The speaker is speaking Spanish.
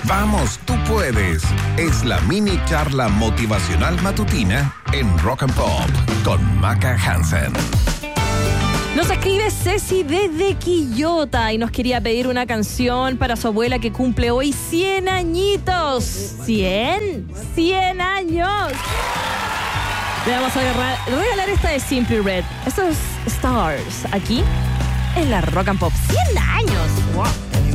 Vamos, tú puedes. Es la mini charla motivacional matutina en Rock and Pop con Maca Hansen. Nos escribe Ceci desde Quillota y nos quería pedir una canción para su abuela que cumple hoy 100 añitos. ¡100 años! Le vamos a regalar esta de Simply Red. Esto es Stars, aquí en la Rock and Pop. 100 años. ¡Wow!